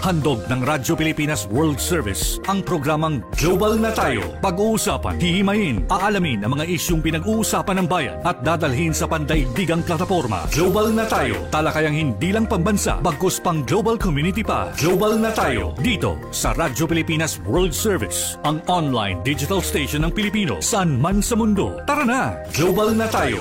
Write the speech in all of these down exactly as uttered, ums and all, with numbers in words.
Handog ng Radyo Pilipinas World Service ang programang Global na Tayo. Pag-uusapan, hihimayin, aalamin ang mga isyung pinag-uusapan ng bayan at dadalhin sa pandaigdigang plataforma. Global na Tayo, talakayang hindi lang pambansa, bagkus pang global community pa. Global na Tayo, dito sa Radyo Pilipinas World Service, ang online digital station ng Pilipino saan man sa mundo. Tara na, Global na Tayo.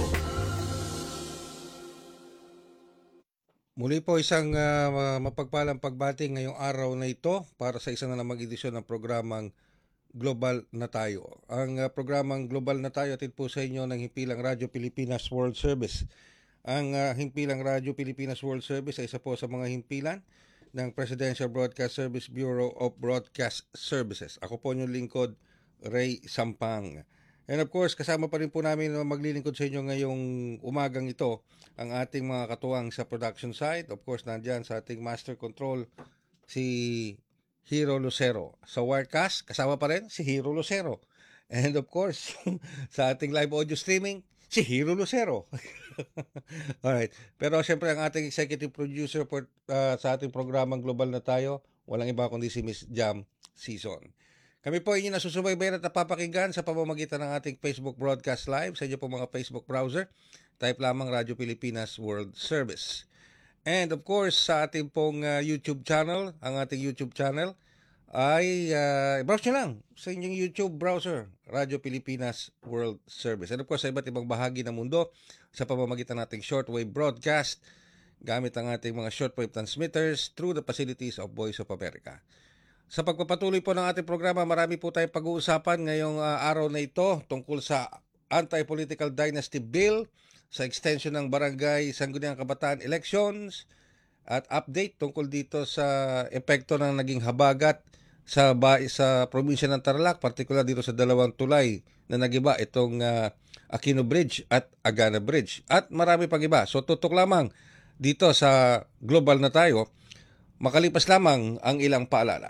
Muli po isang uh, mapagpalang pagbati ngayong araw na ito para sa isa na namang edisyon ng programang Global na Tayo. Ang uh, programang Global na Tayo atid po sa inyo ng Himpilang Radyo Pilipinas World Service. Ang uh, Himpilang Radyo Pilipinas World Service ay isa po sa mga himpilan ng Presidential Broadcast Service Bureau of Broadcast Services. Ako po yung lingkod, Ray Sampang. And of course, kasama pa rin po namin na maglilingkod sa inyo ngayong umagang ito ang ating mga katuwang sa production side. Of course, nandyan sa ating master control si Hero Lucero. Sa Wirecast, kasama pa rin si Hero Lucero. And of course, sa ating live audio streaming, si Hero Lucero. Alright. Pero siyempre ang ating executive producer for, uh, sa ating programang Global na Tayo, walang iba kundi si Miss Jam Season. Kami po inyo nasusubaybayan at napapakinggan sa pamamagitan ng ating Facebook Broadcast Live sa inyo po mga Facebook browser. Type lamang Radyo Pilipinas World Service. And of course, sa ating pong uh, YouTube channel, ang ating YouTube channel, ay uh, browse nyo lang sa inyong YouTube browser, Radyo Pilipinas World Service. And of course, sa iba't ibang bahagi ng mundo, sa pamamagitan ng ating shortwave broadcast, gamit ang ating mga shortwave transmitters through the facilities of Voice of America. Sa pagpapatuloy po ng ating programa, marami po tayong pag-uusapan ngayong uh, araw na ito tungkol sa Anti-Political Dynasty Bill, sa extension ng Barangay Sangguniang Kabataan Elections, at update tungkol dito sa epekto ng naging habagat sa, sa probinsya ng Tarlac, partikular dito sa dalawang tulay na nagiba itong uh, Aquino Bridge at Agana Bridge. At marami pang iba. So tutok lamang dito sa Global na Tayo, makalipas lamang ang ilang paalala.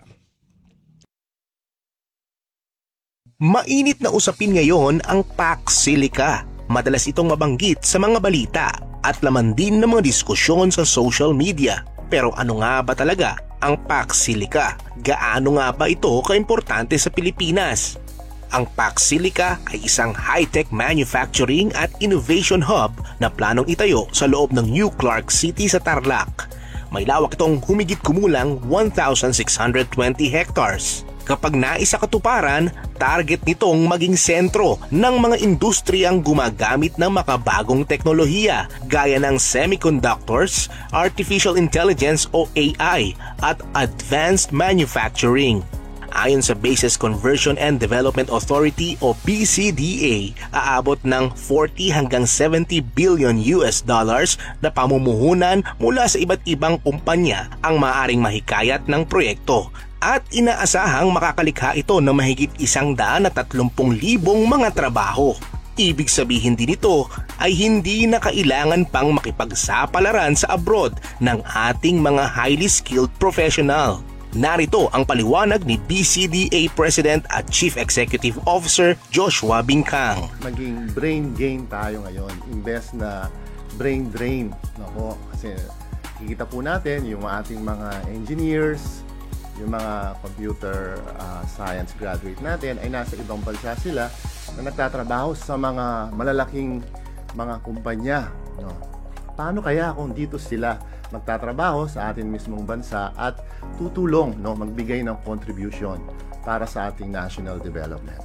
Mainit na usapin ngayon ang Pax Silica. Madalas itong mabanggit sa mga balita at laman din ng mga diskusyon sa social media. Pero ano nga ba talaga ang Pax Silica? Gaano nga ba ito kaimportante sa Pilipinas? Ang Pax Silica ay isang high-tech manufacturing at innovation hub na planong itayo sa loob ng New Clark City sa Tarlac. May lawak itong humigit kumulang one thousand six hundred twenty hectares. Kapag naisa katuparan, target nitong maging sentro ng mga industriyang gumagamit ng makabagong teknolohiya gaya ng semiconductors, artificial intelligence o A I at advanced manufacturing. Ayon sa Bases Conversion and Development Authority o B C D A, aabot ng forty hanggang seventy billion U S dollars na pamumuhunan mula sa iba't ibang kumpanya ang maaaring mahikayat ng proyekto. At inaasahang makakalikha ito ng mahigit isang daan at tatlumpung libong mga trabaho. Ibig sabihin din ito ay hindi na kailangan pang makipagsapalaran sa abroad ng ating mga highly skilled professional. Narito ang paliwanag ni B C D A President at Chief Executive Officer Joshua Bincang. Maging brain gain tayo ngayon, imbes na brain drain. Nako, kasi kikita po natin yung ating mga engineers, yung mga computer uh, science graduate natin ay nasa ibang bansa sila na nagtatrabaho sa mga malalaking mga kumpanya. No? Paano kaya kung dito sila magtatrabaho sa ating mismong bansa at tutulong, no, magbigay ng contribution para sa ating national development?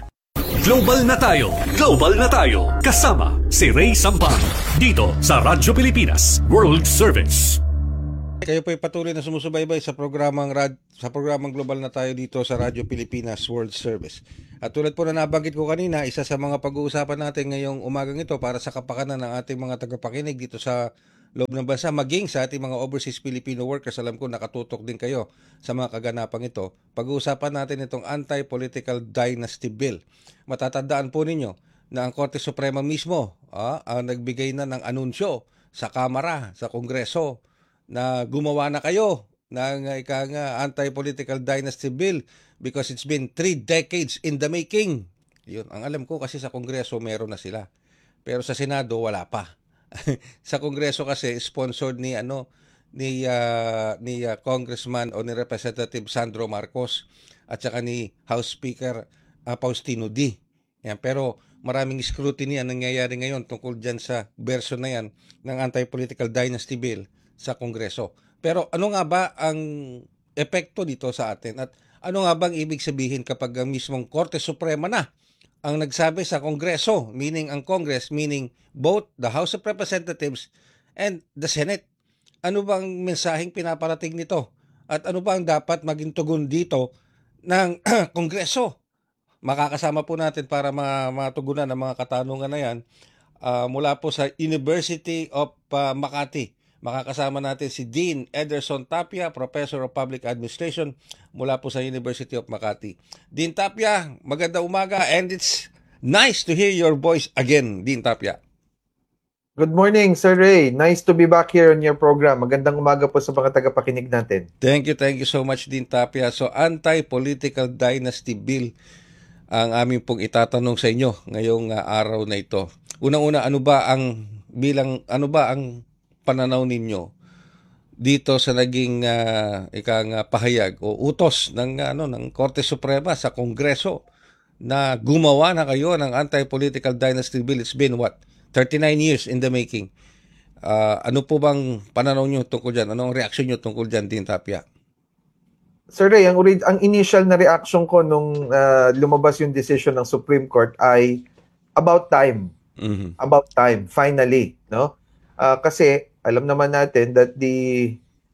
Global na Tayo, Global na Tayo, kasama si Ray Sampang, dito sa Radyo Pilipinas World Service. Kayo po ay patuloy na sumusubaybay sa programang rad, sa programang Global na Tayo dito sa Radyo Pilipinas World Service. At tulad po na nabanggit ko kanina, isa sa mga pag-uusapan natin ngayong umagang ito para sa kapakanan ng ating mga tagapakinig dito sa loob ng bansa, maging sa ating mga overseas Filipino workers. Alam ko nakatutok din kayo sa mga kaganapang ito. Pag-uusapan natin itong Anti-Political Dynasty Bill. Matatandaan po ninyo na ang Korte Suprema mismo ah, ang nagbigay na ng anunsyo sa Kamara, sa Kongreso, na gumawa na kayo ng ika nga Anti-Political Dynasty Bill because it's been three decades in the making. Yun, ang alam ko kasi sa Kongreso meron na sila. Pero sa Senado wala pa. Sa Kongreso kasi sponsored ni ano ni uh, ni uh, Congressman o ni Representative Sandro Marcos at saka ni House Speaker uh, Faustino D. Yan, pero maraming scrutiny ang nangyayari ngayon tungkol dyan sa version na yan ng Anti-Political Dynasty Bill sa Kongreso. Pero ano nga ba ang epekto dito sa atin? At ano nga bang ibig sabihin kapag ang mismong Korte Suprema na ang nagsabi sa Kongreso, meaning ang Congress, meaning both the House of Representatives and the Senate? Ano bang mensaheng pinaparating nito? At ano ba ang dapat maging tugon dito ng Kongreso? Makakasama po natin para matugunan ang mga katanungan na yan uh, mula po sa University of uh, Makati. Makakasama natin si Dean Ederson Tapia, Professor of Public Administration mula po sa University of Makati. Dean Tapia, maganda umaga and it's nice to hear your voice again, Dean Tapia. Good morning, Sir Ray. Nice to be back here on your program. Magandang umaga po sa mga tagapakinig natin. Thank you, thank you so much, Dean Tapia. So, Anti-Political Dynasty Bill ang aming pong itatanong sa inyo ngayong uh, araw na ito. Unang-una, ano ba ang bilang ano ba ang pananaw ninyo dito sa naging uh, ikang uh, pahayag o utos ng ano ng Korte Suprema sa Kongreso na gumawa na kayo ng Anti-Political Dynasty Bill? It's been what? thirty-nine years in the making. Uh, ano po bang pananaw nyo tungkol dyan? Anong reaksyon nyo tungkol dyan, Dean Tapia? Sir Ray, ang, ang initial na reaction ko nung uh, lumabas yung decision ng Supreme Court ay about time. Mm-hmm. About time, finally. No? Uh, kasi alam naman natin that the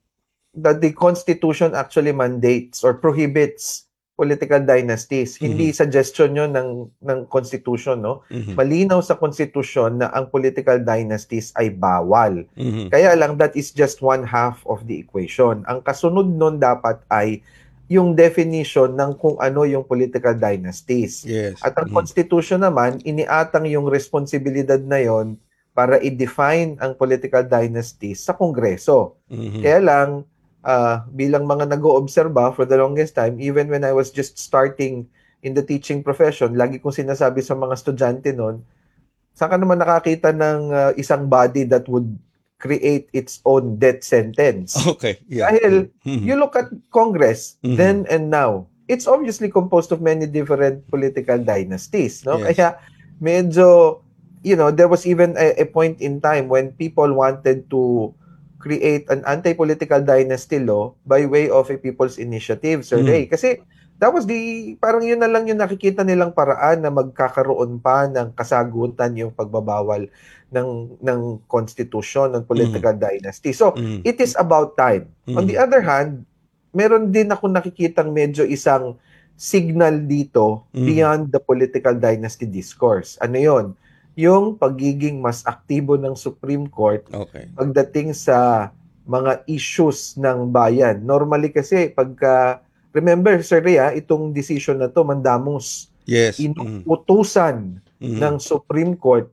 that the Constitution actually mandates or prohibits political dynasties. Mm-hmm. Hindi suggestion yun ng, ng Constitution. No? Mm-hmm. Malinaw sa Constitution na ang political dynasties ay bawal. Mm-hmm. Kaya lang, that is just one half of the equation. Ang kasunod nun dapat ay yung definition ng kung ano yung political dynasties. Yes. At ang Mm-hmm. Constitution naman, iniatang yung responsibilidad na yon para i-define ang political dynasties sa Kongreso. Mm-hmm. Kaya lang, uh, bilang mga nag-oobserba for the longest time, even when I was just starting in the teaching profession, lagi kong sinasabi sa mga estudyante nun, saan ka naman nakakita ng uh, isang body that would create its own death sentence? Okay. Yeah. Dahil Mm-hmm. you look at Congress Mhm. then and now, it's obviously composed of many different political dynasties. No? Yes. Kaya medyo, you know, there was even a, a point in time when people wanted to create an anti-political dynasty law by way of a people's initiative, Sir Mm. Ray. Kasi that was the, parang yun na lang yung nakikita nilang paraan na magkakaroon pa ng kasagutan yung pagbabawal ng ng constitution ng political dynasty. So, Mm. it is about time. On Mm. the other hand, meron din ako nakikitang medyo isang signal dito Mm. beyond the political dynasty discourse. Ano yon? Yung pagiging mas aktibo ng Supreme Court Okay. pagdating sa mga issues ng bayan. Normally kasi pagka, remember Sir Ria, itong decision na to mandamos, Yes. Mm. inuutusan Mhm. ng Supreme Court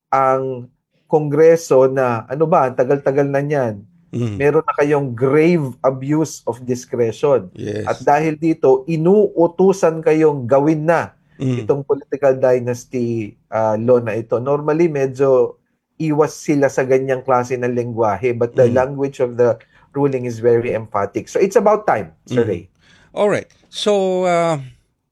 ang Kongreso na ano ba, ang tagal-tagal na niyan. Mhm. Meron na kayong grave abuse of discretion. Yes. At dahil dito, inuutusan kayong gawin na Mm. itong political dynasty uh, law na ito. Normally, medyo iwas sila sa ganyang klase ng lengguwahe, but the Mm. language of the ruling is very emphatic. So, it's about time, Sir Mm. Ray. Alright. So, uh,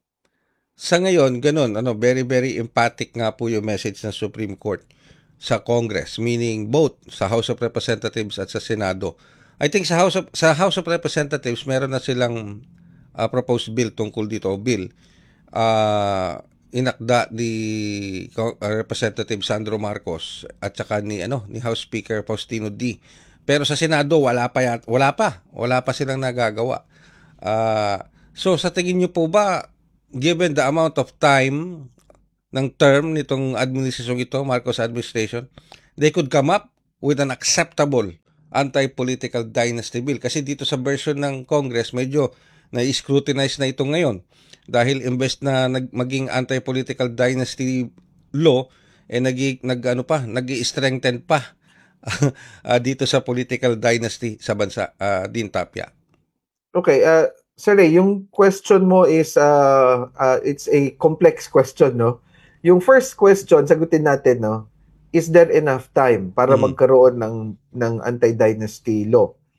sa ngayon, ganun, ano, very, very emphatic nga po yung message ng Supreme Court sa Congress, meaning both sa House of Representatives at sa Senado. I think sa House of, sa House of Representatives, meron na silang uh, proposed bill tungkol dito, o bill. Uh, inakda ni uh, Representative Sandro Marcos at saka ni ano ni House Speaker Faustino D. Pero sa Senado wala pa yan, wala pa, wala pa silang nagagawa. Uh, so sa tingin niyo po ba, given the amount of time ng term nitong administration ito, Marcos administration, they could come up with an acceptable anti-political dynasty bill? Kasi dito sa version ng Congress, medyo na-scrutinize na ito ngayon. Dahil imbes na nag, maging anti-political dynasty law, eh nag, nag, ano pa, nag-i-strengthen pa uh, dito sa political dynasty sa bansa, uh, Dean Tapia. Okay, uh, Sir Ray, yung question mo is, uh, uh, it's a complex question, no? Yung first question, sagutin natin, no? Is there enough time para Mm. magkaroon ng, ng anti-dynasty law?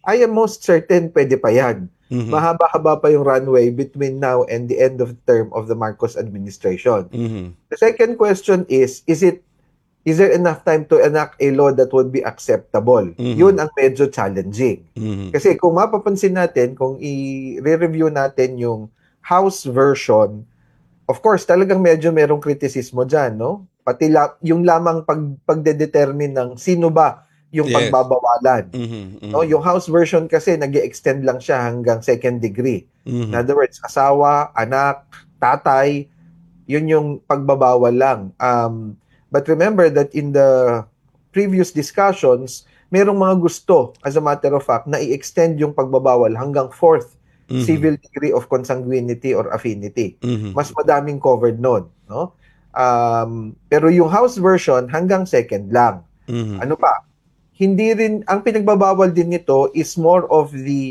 I am most certain pwede pa yan. Mhm. Mahaba-haba pa yung runway between now and the end of the term of the Marcos administration. Mhm. The second question is, is it is there enough time to enact a law that would be acceptable? Mhm. Yun ang medyo challenging. Mhm. Kasi kung mapapansin natin, kung i-review natin yung House version, of course, talagang medyo merong kritisismo dyan, no? Pati la, yung lamang pag, pagdedetermine ng sino ba yung Yes. pagbabawalan. Mhm. Mhm. No, yung House version kasi nag-extend lang siya hanggang second degree. In Mhm. other words, asawa, anak, tatay, yun yung pagbabawal lang. Um, but remember that in the previous discussions, merong mga gusto, as a matter of fact, na i-extend yung pagbabawal hanggang fourth Mhm. civil degree of consanguinity or affinity. Mhm. Mas madaming covered nun. No? Um, pero yung House version hanggang second lang. Mhm. Ano pa? Hindi rin, ang pinagbabawal din nito is more of the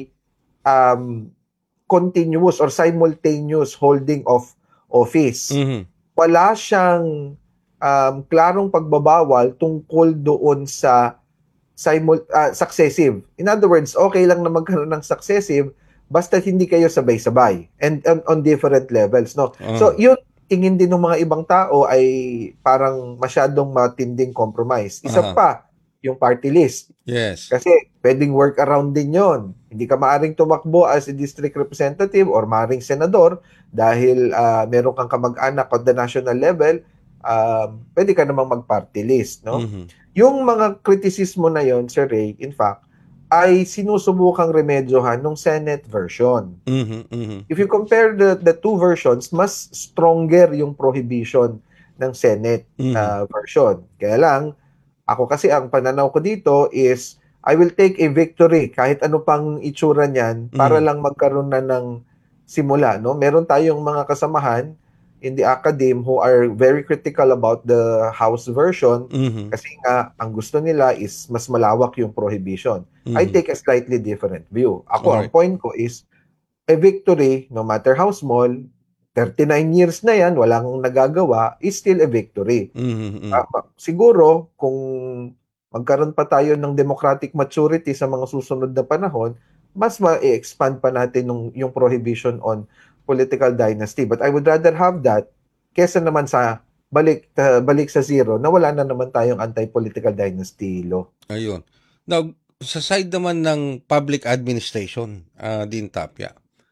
um, continuous or simultaneous holding of office. Mhm. Wala siyang um, klarong pagbabawal tungkol doon sa simul- ah, successive. In other words, okay lang na magkaroon ng successive basta hindi kayo sabay-sabay and on, on different levels. No? Ah. So, yun, tingin din ng mga ibang tao ay parang masyadong matinding compromise. Isa Aha. pa, yung party list. Yes. Kasi pwedeng work around din yon. Hindi ka maaring tumakbo as a district representative or maaring senador dahil ah, meron kang kamag-anak on the national level, um, pwede ka namang mag-party list. No? Mhm. Yung mga kritisismo na yon, Sir Ray, in fact, ay sinusubukang remedyohan ng Senate version. Mhm. Mhm. If you compare the the two versions, mas stronger yung prohibition ng Senate Mhm. uh, version. Kaya lang, ako kasi ang pananaw ko dito is I will take a victory kahit ano pang itsura niyan para Mhm. lang magkaroon na ng simula, no? Meron tayong mga kasamahan in the academe who are very critical about the House version Mhm. kasi nga ang gusto nila is mas malawak yung prohibition. I Mhm. take a slightly different view. Ako, ang Alright. point ko is a victory, no matter how small, thirty-nine years na yan, walang nagagawa, is still a victory. Mhm. Mhm. Ah, ma- siguro, kung magkaroon pa tayo ng democratic maturity sa mga susunod na panahon, mas ma-expand pa natin yung, yung prohibition on political dynasty. But I would rather have that kesa naman sa balik uh, balik sa zero na wala na naman tayong anti-political dynasty law. Ayun. Now, sa side naman ng public administration, ah, Dean Tapia,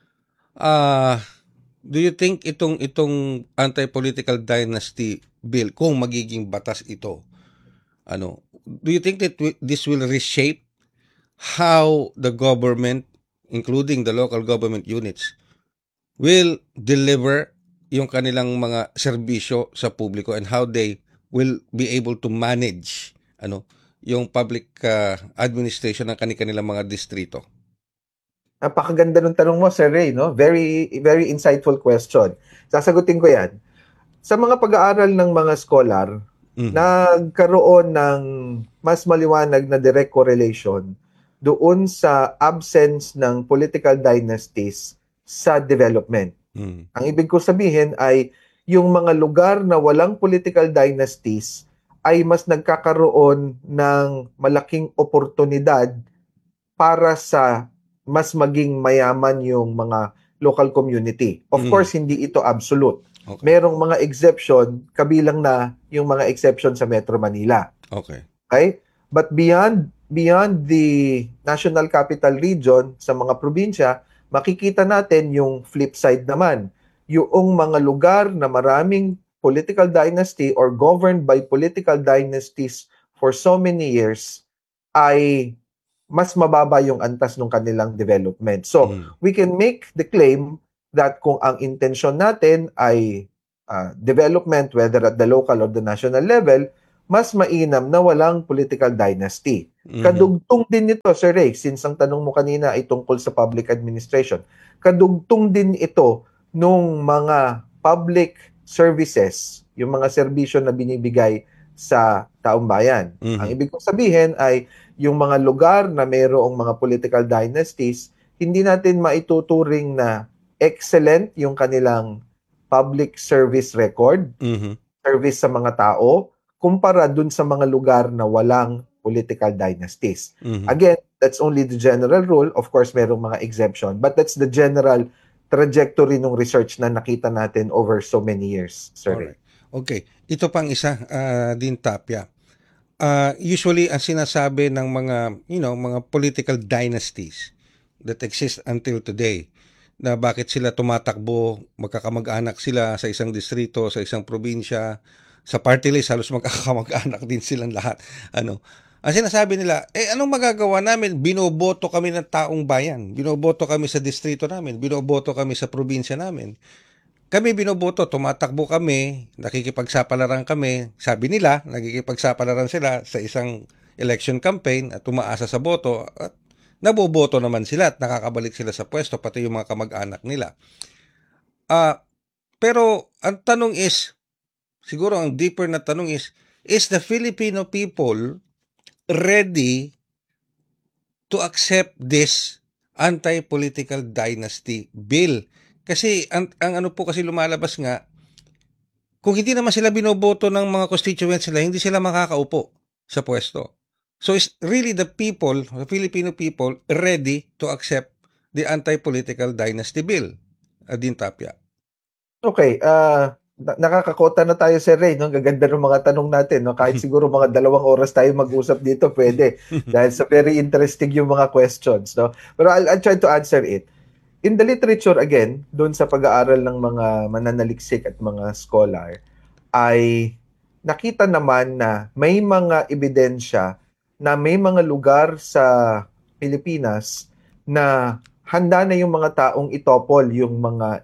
ah, do you think itong itong anti-political dynasty bill, kung magiging batas ito, ano, do you think that wi- this will reshape how the government, including the local government units, will deliver yung kanilang mga serbisyo sa publiko and how they will be able to manage ano yung public ah, administration ng kanilang mga distrito? Napakaganda ng tanong mo, Sir Ray, no? Very very insightful question. Sasagutin ko 'yan. Sa mga pag-aaral ng mga scholar, Mhm. nagkaroon ng mas maliwanag na direct correlation doon sa absence ng political dynasties sa development. Mhm. Ang ibig ko sabihin ay yung mga lugar na walang political dynasties ay mas nagkakaroon ng malaking oportunidad para sa mas maging mayaman yung mga local community. Of Mhm. course, hindi ito absolute. Okay. Merong mga exception, kabilang na yung mga exception sa Metro Manila. Okay. Okay? But beyond beyond the National Capital Region, sa mga probinsya, makikita natin yung flip side naman. Yung mga lugar na maraming political dynasty or governed by political dynasties for so many years ay mas mababa yung antas ng kanilang development. So, Mhm. we can make the claim that kung ang intention natin ay ah, development, whether at the local or the national level, mas mainam na walang political dynasty. Mhm. Kadugtong din nito, Sir Ray, since ang tanong mo kanina ay tungkol sa public administration, kadugtong din ito nung mga public services, yung mga serbisyo na binibigay sa taong bayan. Mhm. Ang ibig kong sabihin ay yung mga lugar na mayroong mga political dynasties, hindi natin maituturing na excellent yung kanilang public service record, Mhm. service sa mga tao, kumpara dun sa mga lugar na walang political dynasties. Mhm. Again, that's only the general rule. Of course, merong mga exemption, but that's the general trajectory ng research na nakita natin over so many years, Sir Ray. Alright. Okay. Ito pang isa ah, din, Tapia. Ah, usually ang sinasabi ng mga, you know, mga political dynasties that exist until today, na bakit sila tumatakbo, magkakamag-anak sila sa isang distrito, sa isang probinsya, sa party list halos magkakamag-anak din silang lahat. Ano? Ang sinasabi nila, eh anong magagawa namin? Binoboto kami ng taong bayan. Binoboto kami sa distrito namin. Binoboto kami sa probinsya namin. Kami binoboto, tumatakbo kami, nakikipagsapalaran kami. Sabi nila, nakikipagsapalaran sila sa isang election campaign at tumaasa sa boto at naboboto naman sila at nakakabalik sila sa pwesto, pati yung mga kamag-anak nila. Ah, pero ang tanong is, siguro ang deeper na tanong is, is the Filipino people ready to accept this anti-political dynasty bill? Kasi ang, ang ano po kasi lumalabas nga, kung hindi naman sila binoboto ng mga constituents nila, hindi sila makakaupo sa pwesto. So is really the people, the Filipino people, ready to accept the anti-political dynasty bill? Adin Tapia. Okay, ah na- nakakakota na tayo, Sir Ray, no? Gaganda ng mga tanong natin, no? Kahit siguro mga dalawang oras tayo mag-usap dito, pwede. Dahil sa very interesting yung mga questions, no? Pero I'll, I'll try to answer it. In the literature, again, doon sa pag-aaral ng mga mananaliksik at mga scholar, ay nakita naman na may mga ebidensya na may mga lugar sa Pilipinas na handa na yung mga taong itopol yung mga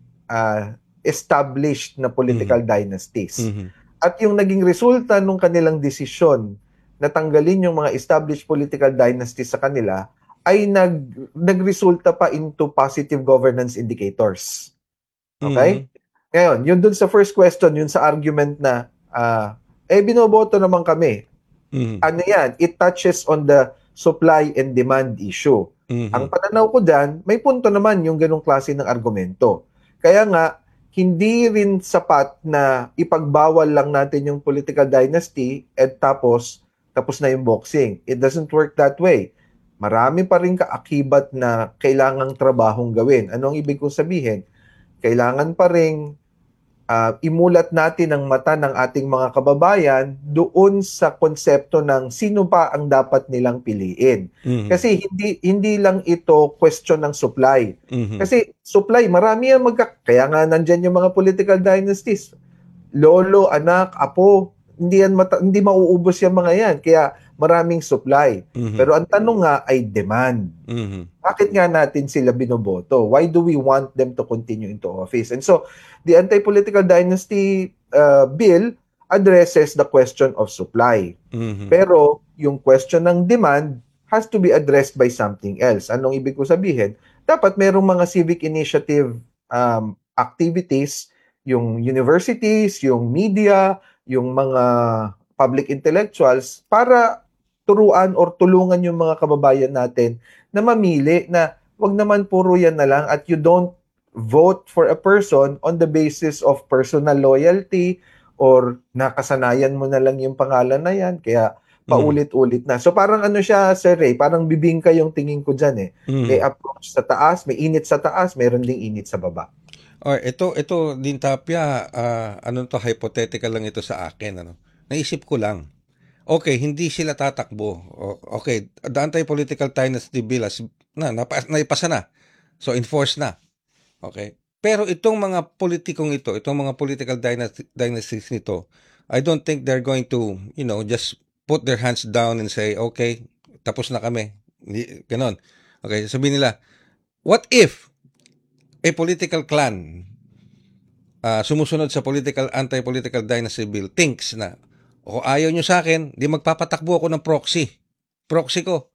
ah, established na political dynasties. Mhm. At yung naging resulta ng kanilang desisyon na tanggalin yung mga established political dynasties sa kanila ay nag nagresulta pa into positive governance indicators. Okay? Ngayon, yun dun sa first question, yun sa argument na ah, eh binoboto naman kami. Mhm. Ano yan? It touches on the supply and demand issue. Mhm. Ang pananaw ko dyan, may punto naman yung ganong klase ng argumento. Kaya nga, hindi rin sapat na ipagbawal lang natin yung political dynasty at tapos, tapos na yung boxing. It doesn't work that way. Marami pa rin kaakibat na kailangang trabahong gawin. Ano ang ibig kong sabihin? Kailangan pa rin ah, imulat natin ang mata ng ating mga kababayan doon sa konsepto ng sino pa ang dapat nilang piliin. Mhm. Kasi hindi hindi lang ito question ng supply. Mhm. Kasi supply, marami ang magka... Kaya nga nandyan yung mga political dynasties. Lolo, anak, apo, hindi yan mata... hindi mauubos yung mga yan. Kaya maraming supply. Mhm. Pero ang tanong nga ay demand. Mhm. Bakit nga natin sila binoboto? Why do we want them to continue into office? And so, the anti-political dynasty uh, bill addresses the question of supply. Mhm. Pero yung question ng demand has to be addressed by something else. Anong ibig ko sabihin? Dapat merong mga civic initiative um, activities, yung universities, yung media, yung mga public intellectuals para turuan or tulungan yung mga kababayan natin na mamili na wag naman puro yan na lang at you don't vote for a person on the basis of personal loyalty or nakasanayan mo na lang yung pangalan na yan kaya paulit-ulit na. So parang ano siya, Sir Ray, parang bibingka yung tingin ko dyan eh. Mhm. May approach sa taas, may init sa taas, meron ding init sa baba. Or ito ito din Tapia, ah, ano to, hypothetical lang ito sa akin, ano. Naisip ko lang. Okay, hindi sila tatakbo. O- Okay, the anti-political dynasty bill as, na napa- naipasa na. So enforce na. Okay. Pero itong mga politikong ito, itong mga political dynasty, dynasties nito, I don't think they're going to, you know, just put their hands down and say, okay, tapos na kami. Hindi- Ganon. Okay, sabihin nila, what if a political clan ah, sumusunod sa political anti-political dynasty bill thinks na o ayaw nyo sa akin, di magpapatakbo ako ng proxy. Proxy ko.